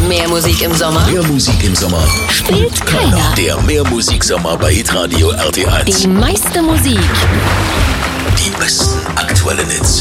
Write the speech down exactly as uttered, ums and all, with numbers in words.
Mehr Musik im Sommer? Mehr Musik im Sommer Spielt keiner. Der Mehr Musik Sommer bei Hitradio R T eins. Die meiste Musik. Die besten aktuellen Hits.